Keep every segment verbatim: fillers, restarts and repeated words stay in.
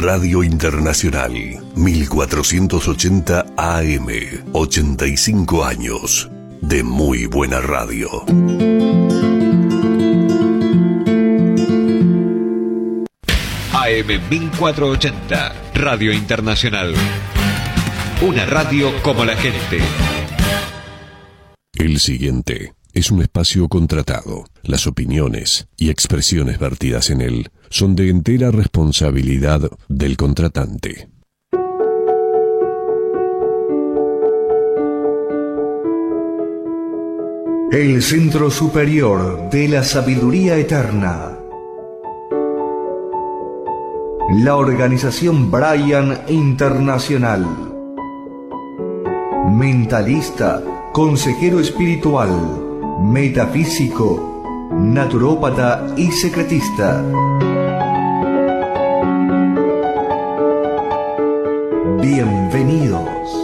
Radio Internacional, mil cuatrocientos ochenta A M, ochenta y cinco años de muy buena radio. A M mil cuatrocientos ochenta, Radio Internacional. Una radio como la gente. El siguiente es un espacio contratado. Las opiniones y expresiones vertidas en él son de entera responsabilidad del contratante. El Centro Superior de la Sabiduría Eterna. La organización Brian Internacional. Mentalista, consejero espiritual, metafísico, naturópata y secretista. Bienvenidos.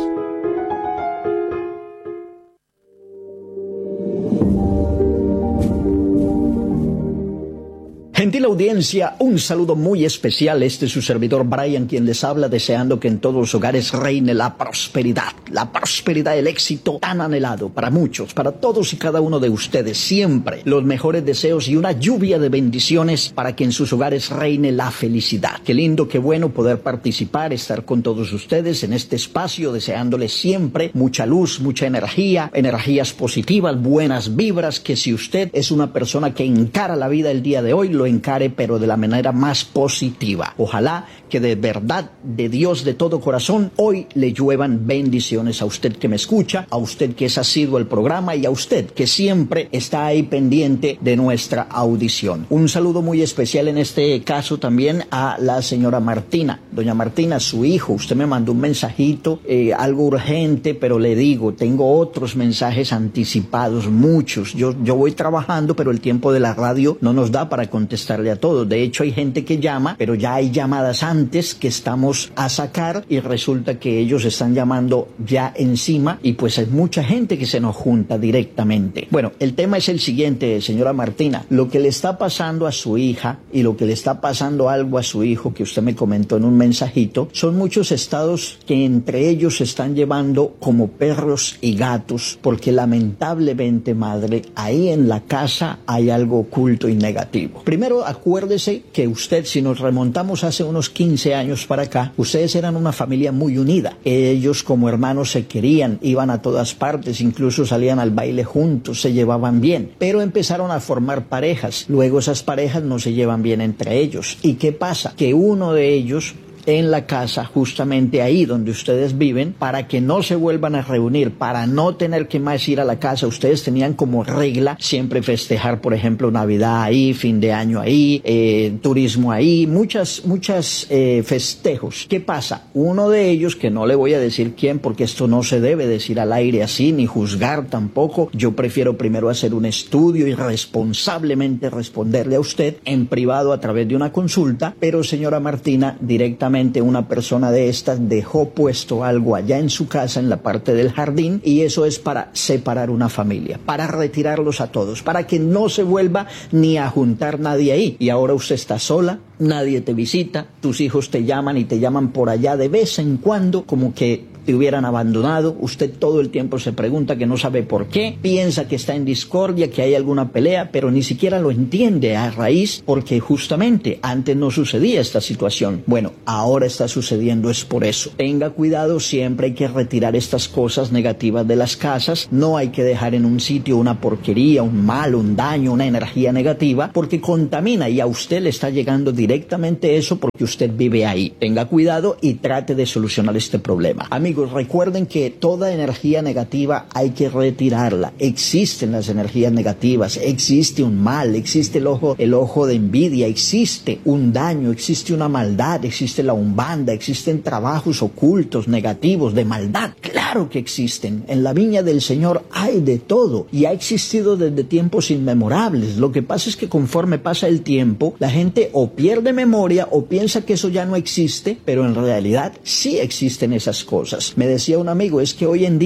Gentil audiencia, un saludo muy especial. Este es su servidor Brian, quien les habla, deseando que en todos los hogares reine la prosperidad. La prosperidad, el éxito tan anhelado para muchos, para todos y cada uno de ustedes. Siempre los mejores deseos y una lluvia de bendiciones para que en sus hogares reine la felicidad. Qué lindo, qué bueno poder participar, estar con todos ustedes en este espacio, deseándoles siempre mucha luz, mucha energía, energías positivas, buenas vibras, que si usted es una persona que encara la vida el día de hoy, lo encare pero de la manera más positiva. Ojalá que de verdad, de Dios, de todo corazón, hoy le lluevan bendiciones a usted que me escucha, a usted que es asiduo al programa y a usted que siempre está ahí pendiente de nuestra audición. Un saludo muy especial en este caso también a la señora Martina. Doña Martina, su hijo, usted me mandó un mensajito, eh, algo urgente, pero le digo, tengo otros mensajes anticipados, muchos. Yo, yo voy trabajando, pero el tiempo de la radio no nos da para contestarle a todos. De hecho, hay gente que llama, pero ya hay llamadas antes que estamos a sacar y resulta que ellos están llamando ya encima y pues hay mucha gente que se nos junta directamente. Bueno, el tema es el siguiente, señora Martina. Lo que le está pasando a su hija y lo que le está pasando algo a su hijo, que usted me comentó en un mensajito, son muchos estados que entre ellos se están llevando como perros y gatos, porque lamentablemente, madre, ahí en la casa hay algo oculto y negativo. Primero, acuérdese que usted, si nos remontamos hace unos quince años para acá, ustedes eran una familia muy unida. Ellos como hermanos se querían, iban a todas partes, incluso salían al baile juntos, se llevaban bien. Pero empezaron a formar parejas. Luego esas parejas no se llevan bien entre ellos. ¿Y qué pasa? Que uno de ellos, en la casa, justamente ahí donde ustedes viven, para que no se vuelvan a reunir, para no tener que más ir a la casa, ustedes tenían como regla siempre festejar, por ejemplo, Navidad ahí, fin de año ahí, eh, turismo ahí, muchas, muchas eh, festejos. ¿Qué pasa? Uno de ellos, que no le voy a decir quién, porque esto no se debe decir al aire así, ni juzgar tampoco, yo prefiero primero hacer un estudio y responsablemente responderle a usted en privado a través de una consulta, pero señora Martina, directamente una persona de estas dejó puesto algo allá en su casa, en la parte del jardín, y eso es para separar una familia, para retirarlos a todos, para que no se vuelva ni a juntar nadie ahí. Y ahora usted está sola, nadie te visita, tus hijos te llaman y te llaman por allá de vez en cuando, como que te hubieran abandonado. Usted todo el tiempo se pregunta, que no sabe por qué, piensa que está en discordia, que hay alguna pelea, pero ni siquiera lo entiende a raíz, porque justamente antes no sucedía esta situación. Bueno, ahora está sucediendo, es por eso. Tenga cuidado, siempre hay que retirar estas cosas negativas de las casas, no hay que dejar en un sitio una porquería, un mal, un daño, una energía negativa, porque contamina y a usted le está llegando directamente eso porque usted vive ahí. Tenga cuidado y trate de solucionar este problema. Amigos, recuerden que toda energía negativa hay que retirarla. Existen las energías negativas, existe un mal, existe el ojo, el ojo de envidia, existe un daño, existe una maldad, existe la umbanda, existen trabajos ocultos, negativos, de maldad. Claro que existen. En la viña del Señor hay de todo y ha existido desde tiempos inmemorables. Lo que pasa es que conforme pasa el tiempo, la gente o pierde memoria o piensa que eso ya no existe, pero en realidad sí existen esas cosas. Me decía un amigo, es que hoy en día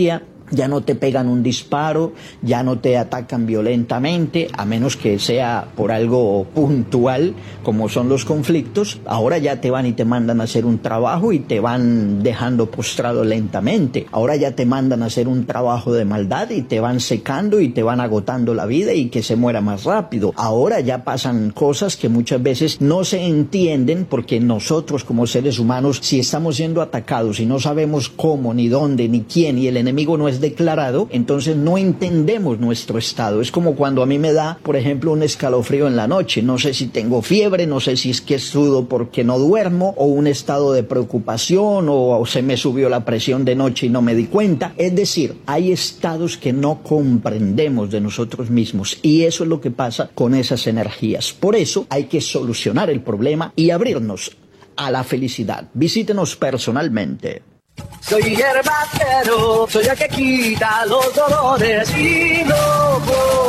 ya no te pegan un disparo, ya no te atacan violentamente, a menos que sea por algo puntual, como son los conflictos. Ahora ya te van y te mandan a hacer un trabajo y te van dejando postrado lentamente. Ahora ya te mandan a hacer un trabajo de maldad y te van secando y te van agotando la vida y que se muera más rápido. Ahora ya pasan cosas que muchas veces no se entienden, porque nosotros como seres humanos, si estamos siendo atacados y no sabemos cómo, ni dónde, ni quién, y el enemigo no es declarado, entonces no entendemos nuestro estado. Es como cuando a mí me da, por ejemplo, un escalofrío en la noche. No sé si tengo fiebre, no sé si es que sudo porque no duermo, o un estado de preocupación, o, o se me subió la presión de noche y no me di cuenta. Es decir, hay estados que no comprendemos de nosotros mismos, y eso es lo que pasa con esas energías. Por eso hay que solucionar el problema y abrirnos a la felicidad. Visítenos personalmente. Soy hierbacero, soy el que quita los dolores y no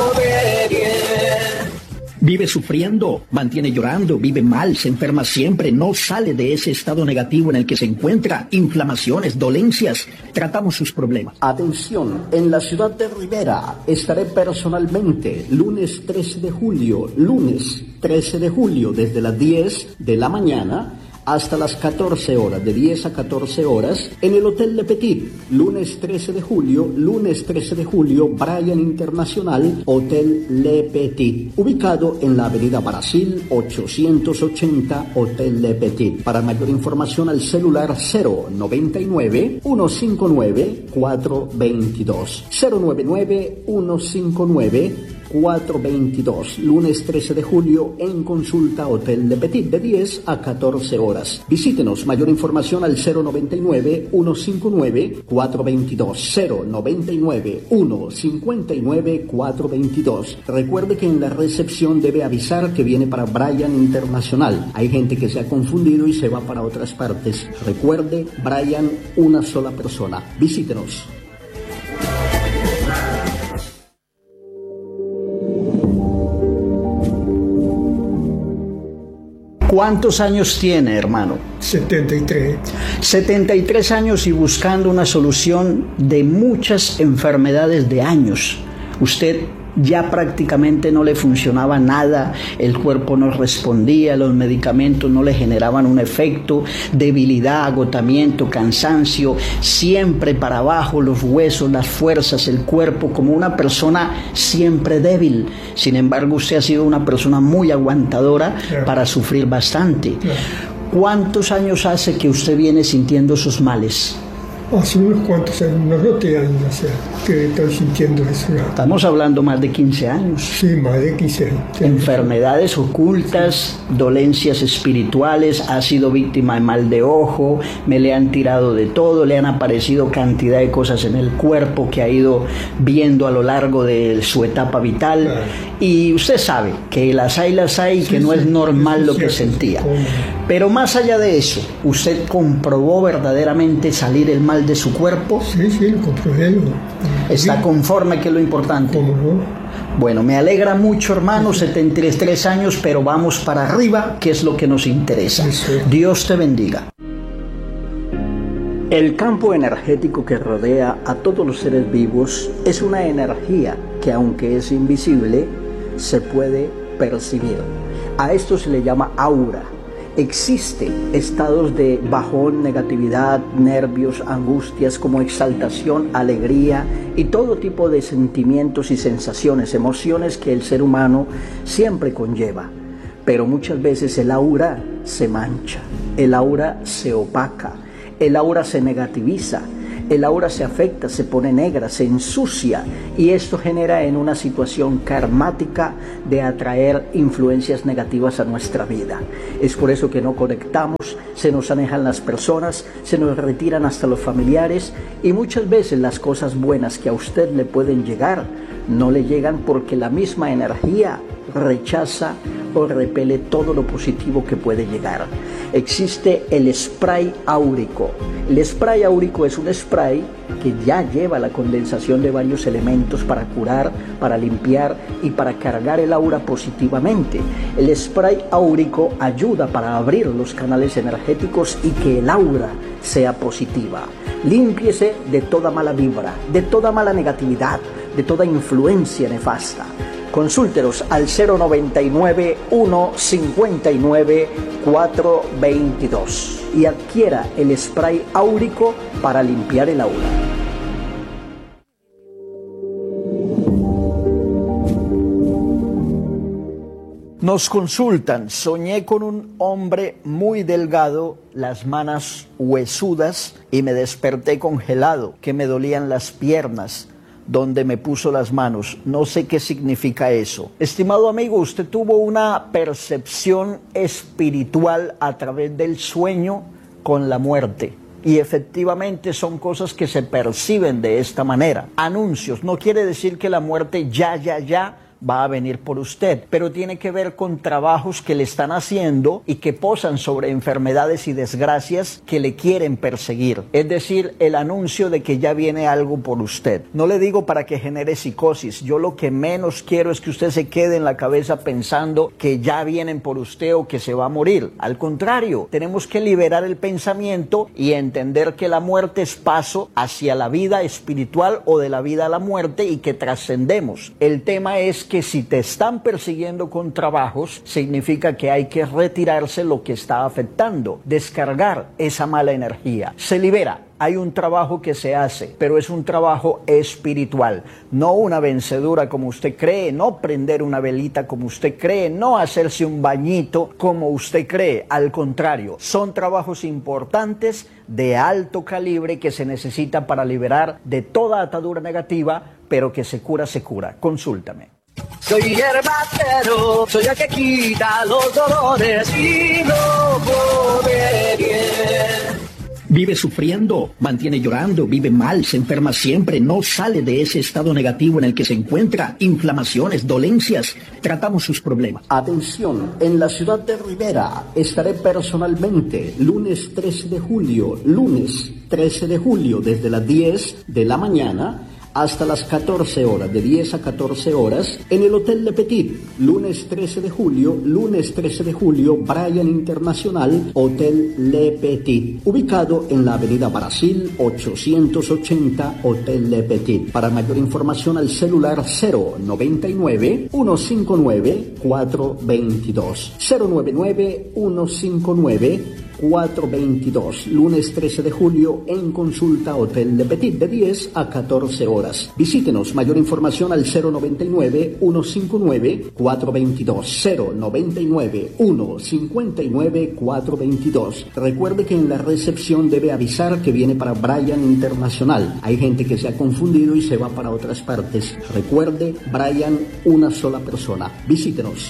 come bien. Vive sufriendo, mantiene llorando, vive mal, se enferma siempre, no sale de ese estado negativo en el que se encuentra, inflamaciones, dolencias. Tratamos sus problemas. Atención, en la ciudad de Rivera estaré personalmente lunes trece de julio, lunes trece de julio, desde las diez de la mañana hasta las catorce horas, de diez a catorce horas, en el Hotel Le Petit, lunes trece de julio, lunes trece de julio, Bryan Internacional, Hotel Le Petit, ubicado en la avenida Brasil ochocientos ochenta, Hotel Le Petit. Para mayor información al celular cero noventa y nueve, ciento cincuenta y nueve, cuatrocientos veintidós, cero noventa y nueve, ciento cincuenta y nueve, cuatrocientos veintidós, lunes trece de julio en consulta Hotel Le Petit, de diez a catorce horas. Visítenos, mayor información al cero noventa y nueve, ciento cincuenta y nueve, cuatrocientos veintidós, cero noventa y nueve, ciento cincuenta y nueve, cuatrocientos veintidós. Recuerde que en la recepción debe avisar que viene para Bryan Internacional. Hay gente que se ha confundido y se va para otras partes. Recuerde, Bryan, una sola persona. Visítenos. ¿Cuántos años tiene, hermano? setenta y tres. setenta y tres años y buscando una solución de muchas enfermedades de años. Usted ya prácticamente no le funcionaba nada, el cuerpo no respondía, los medicamentos no le generaban un efecto, debilidad, agotamiento, cansancio, siempre para abajo, los huesos, las fuerzas, el cuerpo, como una persona siempre débil. Sin embargo, usted ha sido una persona muy aguantadora, claro, para sufrir bastante. Claro. ¿Cuántos años hace que usted viene sintiendo esos males? Hace unos cuantos años, unos doce años, o sea, que estoy sintiendo eso. Estamos hablando más de quince años. Sí, más de quince años. Enfermedades ocultas, sí, dolencias espirituales, ha sido víctima de mal de ojo, me le han tirado de todo, le han aparecido cantidad de cosas en el cuerpo que ha ido viendo a lo largo de su etapa vital. Claro. Y usted sabe que las hay, las hay, sí, que no sí, es normal lo que sentía. Pero más allá de eso, ¿usted comprobó verdaderamente salir el mal de su cuerpo? Sí, sí, lo comprobé. Lo... ¿Está conforme, que es lo importante? ¿Cómo no? Bueno, me alegra mucho, hermano, setenta y tres años, pero vamos para arriba, que es lo que nos interesa. Sí, sí. Dios te bendiga. El campo energético que rodea a todos los seres vivos es una energía que, aunque es invisible, se puede percibir. A esto se le llama aura. Existen estados de bajón, negatividad, nervios, angustias, como exaltación, alegría y todo tipo de sentimientos y sensaciones, emociones que el ser humano siempre conlleva. Pero muchas veces el aura se mancha, el aura se opaca, el aura se negativiza, el aura se afecta, se pone negra, se ensucia, y esto genera en una situación karmática de atraer influencias negativas a nuestra vida. Es por eso que no conectamos, se nos alejan las personas, se nos retiran hasta los familiares, y muchas veces las cosas buenas que a usted le pueden llegar no le llegan porque la misma energía rechaza tiempo repele todo lo positivo que puede llegar. Existe el spray áurico. El spray áurico es un spray que ya lleva la condensación de varios elementos para curar, para limpiar y para cargar el aura positivamente. El spray áurico ayuda para abrir los canales energéticos y que el aura sea positiva. Límpiese de toda mala vibra, de toda mala negatividad, de toda influencia nefasta. Consúltenos al cero noventa y nueve, uno cincuenta y nueve, cuatro veintidós y adquiera el spray áurico para limpiar el aura. Nos consultan, soñé con un hombre muy delgado, las manos huesudas y me desperté congelado, que me dolían las piernas donde me puso las manos. No sé qué significa eso. Estimado amigo, usted tuvo una percepción espiritual a través del sueño con la muerte. Y efectivamente son cosas que se perciben de esta manera. Anuncios, no quiere decir que la muerte ya, ya, ya va a venir por usted, pero tiene que ver con trabajos que le están haciendo y que posan sobre enfermedades y desgracias que le quieren perseguir. Es decir, el anuncio de que ya viene algo por usted. No le digo para que genere psicosis. Yo lo que menos quiero es que usted se quede en la cabeza pensando que ya vienen por usted o que se va a morir. Al contrario, tenemos que liberar el pensamiento y entender que la muerte es paso hacia la vida espiritual o de la vida a la muerte y que trascendemos. El tema es que si te están persiguiendo con trabajos, significa que hay que retirarse lo que está afectando, descargar esa mala energía. Se libera. Hay un trabajo que se hace, pero es un trabajo espiritual, no una vencedura como usted cree, no prender una velita como usted cree, no hacerse un bañito como usted cree. Al contrario, son trabajos importantes de alto calibre que se necesita para liberar de toda atadura negativa, pero que se cura, se cura. Consúltame. Soy hierbatero, soy el que quita los dolores y no come bien. Vive sufriendo, mantiene llorando, vive mal, se enferma siempre, no sale de ese estado negativo en el que se encuentra, inflamaciones, dolencias. Tratamos sus problemas. Atención, en la ciudad de Rivera estaré personalmente lunes trece de julio, lunes trece de julio desde las diez de la mañana hasta las catorce horas, de diez a catorce horas, en el Hotel Le Petit, lunes trece de julio, lunes trece de julio, Bryan Internacional, Hotel Le Petit, ubicado en la avenida Brasil, ochocientos ochenta, Hotel Le Petit. Para mayor información al celular cero noventa y nueve, uno cincuenta y nueve, cuatro veintidós, cero noventa y nueve, uno cincuenta y nueve, cuatro veintidós, lunes trece de julio en consulta Hotel Le Petit de diez a catorce horas. Visítenos, mayor información al cero noventa y nueve, uno cincuenta y nueve, cuatro veintidós, cero noventa y nueve, uno cincuenta y nueve, cuatro veintidós. Recuerde que en la recepción debe avisar que viene para Bryan Internacional. Hay gente que se ha confundido y se va para otras partes. Recuerde, Bryan, una sola persona. Visítenos.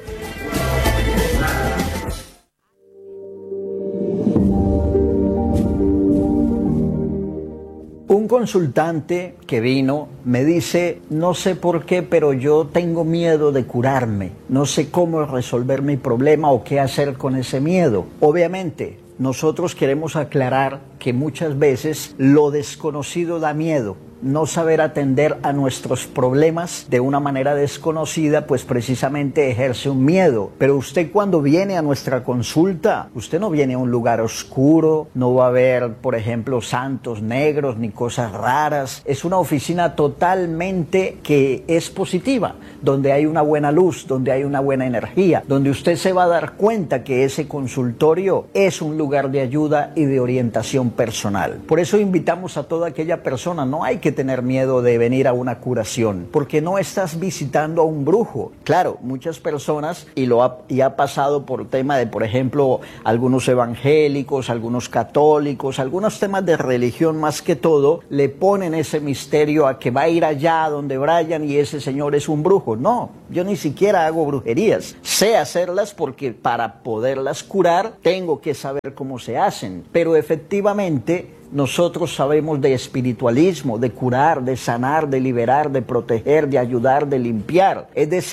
Un consultante que vino me dice, no sé por qué, pero yo tengo miedo de curarme. No sé cómo resolver mi problema o qué hacer con ese miedo. Obviamente, nosotros queremos aclarar que muchas veces lo desconocido da miedo. No saber atender a nuestros problemas de una manera desconocida, pues precisamente ejerce un miedo. Pero usted cuando viene a nuestra consulta, usted no viene a un lugar oscuro, no va a ver, por ejemplo, santos negros ni cosas raras. Es una oficina totalmente que es positiva, donde hay una buena luz, donde hay una buena energía, donde usted se va a dar cuenta que ese consultorio es un lugar de ayuda y de orientación personal. Por eso invitamos a toda aquella persona, no hay que tener miedo de venir a una curación, porque no estás visitando a un brujo. Claro, muchas personas, y lo ha, y ha pasado por tema de, por ejemplo, algunos evangélicos, algunos católicos, algunos temas de religión más que todo, le ponen ese misterio a que va a ir allá donde Bryan y ese señor es un brujo. No, yo ni siquiera hago brujerías. Sé hacerlas porque para poderlas curar tengo que saber cómo se hacen, pero efectivamente nosotros sabemos de espiritualismo, de curar, de sanar, de liberar, de proteger, de ayudar, de limpiar. Es decir,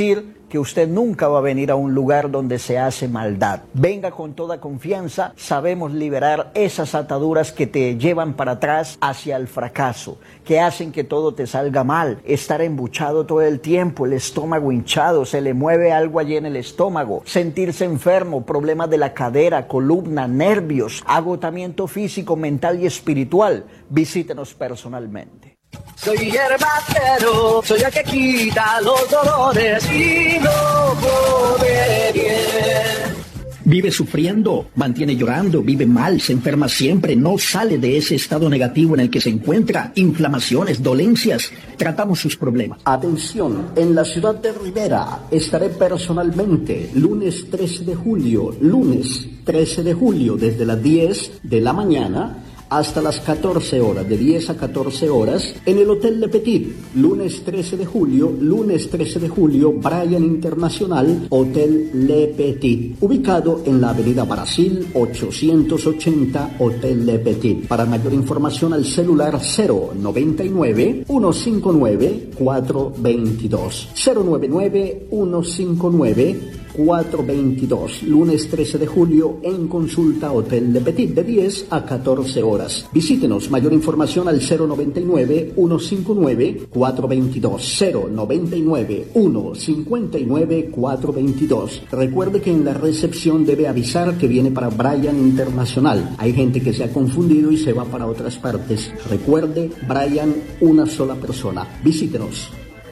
que usted nunca va a venir a un lugar donde se hace maldad. Venga con toda confianza, sabemos liberar esas ataduras que te llevan para atrás hacia el fracaso, que hacen que todo te salga mal, estar embuchado todo el tiempo, el estómago hinchado, se le mueve algo allí en el estómago, sentirse enfermo, problemas de la cadera, columna, nervios, agotamiento físico, mental y espiritual. Visítenos personalmente. Soy hierbacero, soy el que quita los dolores y no come bien. Vive sufriendo, mantiene llorando, vive mal, se enferma siempre, no sale de ese estado negativo en el que se encuentra, inflamaciones, dolencias, tratamos sus problemas. Atención, en la ciudad de Rivera estaré personalmente lunes trece de julio, lunes trece de julio desde las diez de la mañana hasta las catorce horas, de diez a catorce horas, en el Hotel Le Petit, lunes trece de julio, lunes trece de julio, Bryan Internacional, Hotel Le Petit, ubicado en la avenida Brasil ochocientos ochenta, Hotel Le Petit. Para mayor información al celular cero noventa y nueve, ciento cincuenta y nueve, cuatrocientos veintidós, cero noventa y nueve, ciento cincuenta y nueve, cuatrocientos veintidós, lunes trece de julio en consulta Hotel Le Petit de diez a catorce horas. Visítenos, mayor información al cero noventa y nueve, ciento cincuenta y nueve, cuatrocientos veintidós, cero noventa y nueve, ciento cincuenta y nueve, cuatrocientos veintidós. Recuerde que en la recepción debe avisar que viene para Bryan Internacional. Hay gente que se ha confundido y se va para otras partes. Recuerde, Bryan, una sola persona. Visítenos.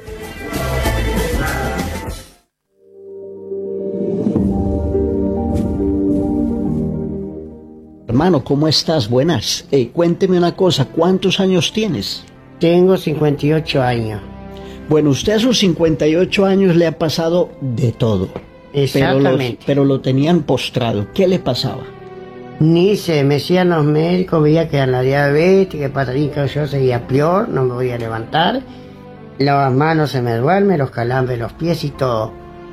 Hermano, ¿cómo estás? Buenas. Eh, cuénteme una cosa, ¿cuántos años tienes? Tengo cincuenta y ocho años. Bueno, usted a sus cincuenta y ocho años le ha pasado de todo. Exactamente. Pero, los, pero lo tenían postrado. ¿Qué le pasaba? Ni se me decían los médicos, veía que en la diabetes, que patarín, que yo seguía peor, no me podía levantar. Las manos se me duermen, los calambres, los pies y todo.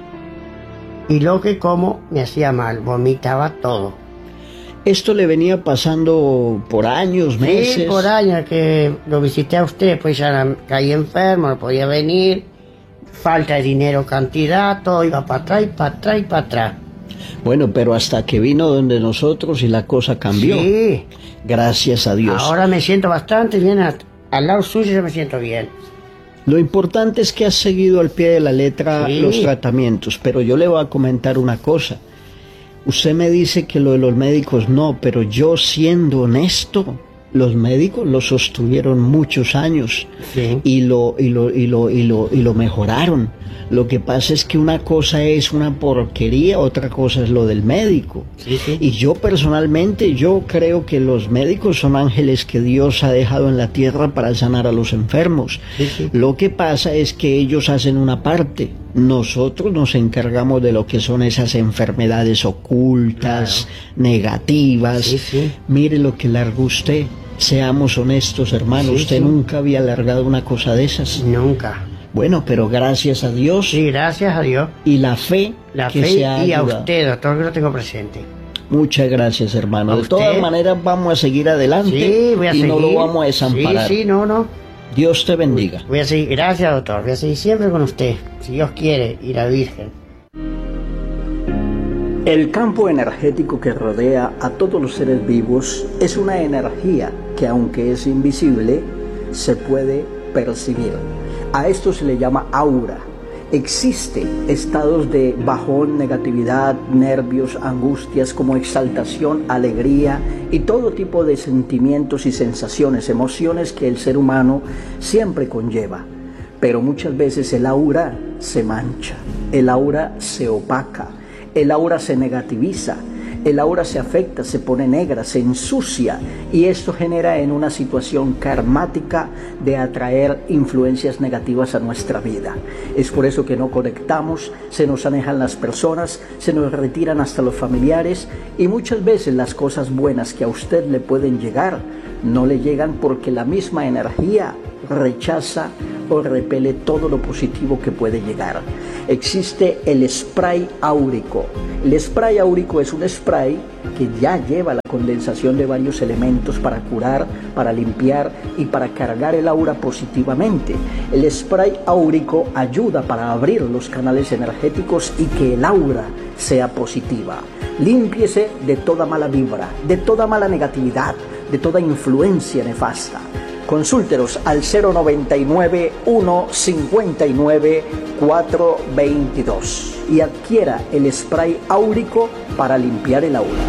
Y lo que como me hacía mal, vomitaba todo. ¿Esto le venía pasando por años, meses? Sí, por años, que lo visité a usted, pues ya caí enfermo, no podía venir, falta de dinero, cantidad, todo iba para atrás, para atrás y para atrás. Bueno, pero hasta que vino donde nosotros y la cosa cambió. Sí. Gracias a Dios. Ahora me siento bastante bien, al lado suyo yo me siento bien. Lo importante es que has seguido al pie de la letra sí. los tratamientos, pero yo le voy a comentar una cosa. Usted me dice que lo de los médicos no, pero yo siendo honesto, los médicos lo sostuvieron muchos años sí. y, lo, y, lo, y, lo, y, lo, y lo mejoraron. Lo que pasa es que una cosa es una porquería, otra cosa es lo del médico. Sí, sí. Y yo personalmente, yo creo que los médicos son ángeles que Dios ha dejado en la tierra para sanar a los enfermos. Sí, sí. Lo que pasa es que ellos hacen una parte. Nosotros nos encargamos de lo que son esas enfermedades ocultas, claro. negativas. Sí, sí. Mire lo que largó usted. Seamos honestos, hermano. Sí, usted sí. nunca había largado una cosa de esas. Nunca. Bueno, pero gracias a Dios. Sí, gracias a Dios. Y la fe La que fe se ha y a ayudado. usted, doctor, que lo tengo presente. Muchas gracias, hermano. ¿A de usted? todas maneras, vamos a seguir adelante. Sí, voy a y seguir. no lo vamos a desamparar. Sí, sí, no, no. Dios te bendiga. Voy a seguir, gracias, doctor. Voy a seguir siempre con usted, si Dios quiere, y la Virgen. El campo energético que rodea a todos los seres vivos es una energía que, aunque es invisible, se puede percibir. A esto se le llama aura. Existen estados de bajón, negatividad, nervios, angustias, como exaltación, alegría y todo tipo de sentimientos y sensaciones, emociones que el ser humano siempre conlleva. Pero muchas veces el aura se mancha, el aura se opaca, el aura se negativiza, el aura se afecta, se pone negra, se ensucia, y esto genera en una situación karmática de atraer influencias negativas a nuestra vida. Es por eso que no conectamos, se nos alejan las personas, se nos retiran hasta los familiares, y muchas veces las cosas buenas que a usted le pueden llegar no le llegan porque la misma energía rechaza o repele todo lo positivo que puede llegar. Existe el spray áurico. El spray áurico es un spray que ya lleva la condensación de varios elementos para curar, para limpiar y para cargar el aura positivamente. El spray áurico ayuda para abrir los canales energéticos y que el aura sea positiva. Límpiese de toda mala vibra, de toda mala negatividad, de toda influencia nefasta. Consúltenos al cero noventa y nueve, uno cincuenta y nueve, cuatro veintidós y adquiera el spray áurico para limpiar el aura.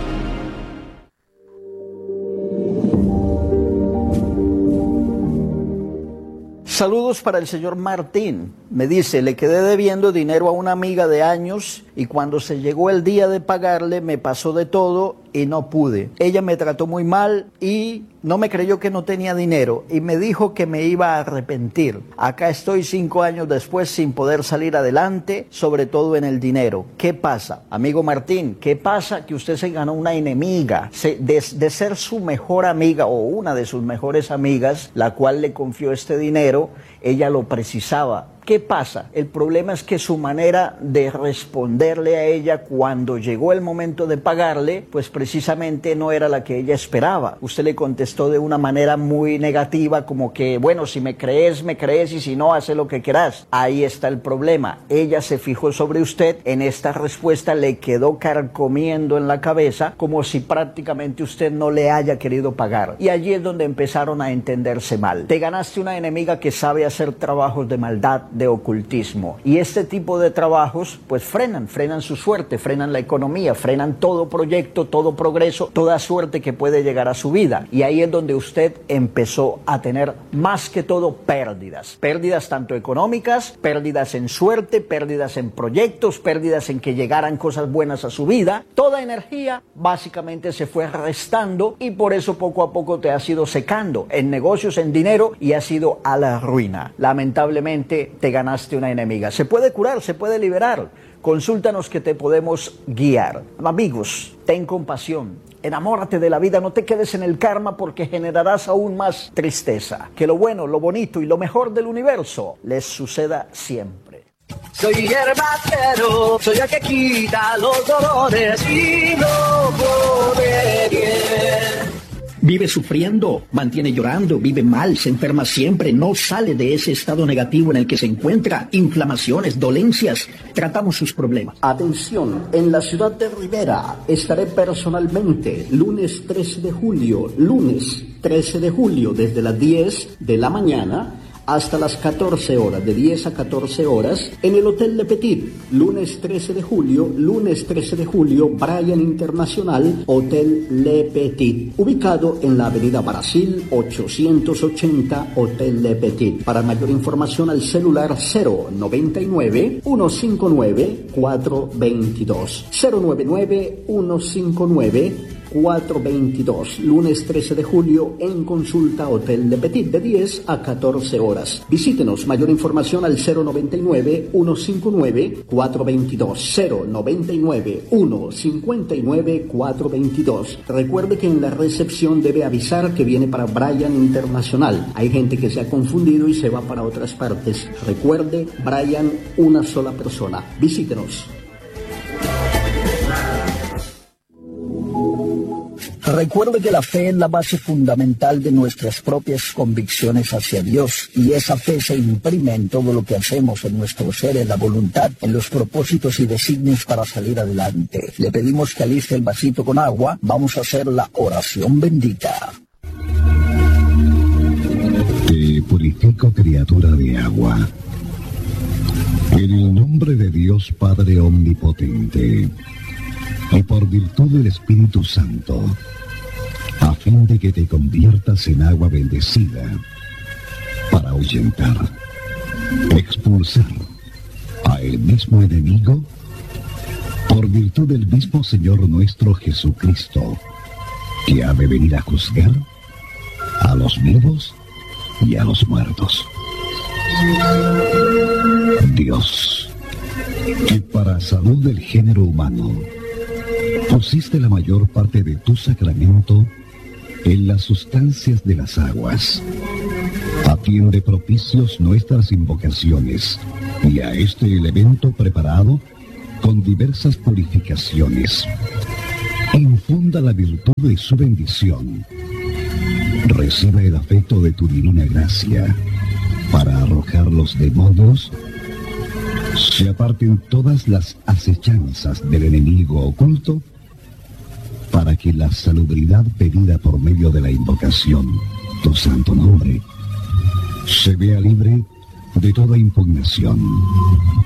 Saludos para el señor Martín. Me dice, le quedé debiendo dinero a una amiga de años y cuando se llegó el día de pagarle me pasó de todo y no pude. Ella me trató muy mal y no me creyó que no tenía dinero y me dijo que me iba a arrepentir. Acá estoy cinco años después sin poder salir adelante, sobre todo en el dinero. ¿Qué pasa? Amigo Martín, ¿qué pasa? Que usted se ganó una enemiga. Se, de, de ser su mejor amiga o una de sus mejores amigas, la cual le confió este dinero, ella lo precisaba. ¿Qué pasa? El problema es que su manera de responderle a ella cuando llegó el momento de pagarle, pues precisamente no era la que ella esperaba. Usted le contestó de una manera muy negativa, como que, bueno, si me crees, me crees, y si no, hace lo que quieras. Ahí está el problema. Ella se fijó sobre usted, en esta respuesta le quedó carcomiendo en la cabeza, como si prácticamente usted no le haya querido pagar. Y allí es donde empezaron a entenderse mal. Te ganaste una enemiga que sabe hacer trabajos de maldad, de ocultismo, y este tipo de trabajos pues frenan, frenan su suerte, frenan la economía, frenan todo proyecto, todo progreso, toda suerte que puede llegar a su vida, y ahí es donde usted empezó a tener más que todo pérdidas, pérdidas tanto económicas, pérdidas en suerte, pérdidas en proyectos, pérdidas en que llegaran cosas buenas a su vida. Toda energía básicamente se fue restando y por eso poco a poco te has ido secando en negocios, en dinero, y has ido a la ruina. Lamentablemente te ganaste una enemiga. Se puede curar, se puede liberar. Consúltanos que te podemos guiar. Amigos, ten compasión. Enamórate de la vida, no te quedes en el karma porque generarás aún más tristeza. Que lo bueno, lo bonito y lo mejor del universo les suceda siempre. Soy herbatero, soy el que quita los dolores y no pone bien. Vive sufriendo, mantiene llorando, vive mal, se enferma siempre, no sale de ese estado negativo en el que se encuentra, inflamaciones, dolencias. Tratamos sus problemas. Atención, en la ciudad de Rivera estaré personalmente lunes trece de julio, lunes trece de julio desde las diez de la mañana hasta las catorce horas, de diez a catorce horas, en el Hotel Le Petit, lunes trece de julio, lunes trece de julio, Bryan Internacional, Hotel Le Petit, ubicado en la avenida Brasil ochocientos ochenta, Hotel Le Petit. Para mayor información al celular cero noventa y nueve, uno cincuenta y nueve, cuatro veintidós, cero noventa y nueve, uno cincuenta y nueve, cuatro veintidós, lunes trece de julio en consulta Hotel Le Petit de diez a catorce horas. Visítenos, mayor información al cero noventa y nueve, uno cincuenta y nueve, cuatro veintidós, cero noventa y nueve, uno cincuenta y nueve, cuatro veintidós. Recuerde que en la recepción debe avisar que viene para Bryan Internacional. Hay gente que se ha confundido y se va para otras partes. Recuerde, Bryan, una sola persona. Visítenos. Recuerde que la fe es la base fundamental de nuestras propias convicciones hacia Dios, y esa fe se imprime en todo lo que hacemos, en nuestro ser, en la voluntad, en los propósitos y designios para salir adelante. Le pedimos que aliste el vasito con agua. Vamos a hacer la oración bendita. Te purifico, criatura de agua, en el nombre de Dios Padre Omnipotente, y por virtud del Espíritu Santo, a fin de que te conviertas en agua bendecida, para ahuyentar, expulsar a el mismo enemigo, por virtud del mismo Señor nuestro Jesucristo, que ha de venir a juzgar a los vivos y a los muertos. Dios, que para salud del género humano pusiste la mayor parte de tu sacramento en las sustancias de las aguas. Atiende propicios nuestras invocaciones y a este elemento preparado con diversas purificaciones. Infunda la virtud de su bendición. Recibe el afecto de tu divina gracia para arrojar los demonios. Se aparten todas las acechanzas del enemigo oculto para que la salubridad pedida por medio de la invocación, tu santo nombre, se vea libre de toda impugnación.